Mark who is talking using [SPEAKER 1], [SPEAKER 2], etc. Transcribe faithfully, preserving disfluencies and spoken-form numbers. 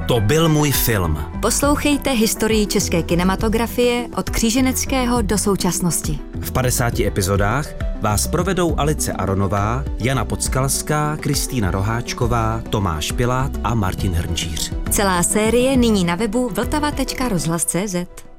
[SPEAKER 1] To byl můj film.
[SPEAKER 2] Poslouchejte historii české kinematografie od kříženeckého do současnosti.
[SPEAKER 1] V padesáti epizodách vás provedou Alice Aronová, Jana Podskalská, Kristýna Roháčková, Tomáš Pilát a Martin Hrnčíř.
[SPEAKER 2] Celá série nyní na webu vltava tečka rozhlas tečka cé zet.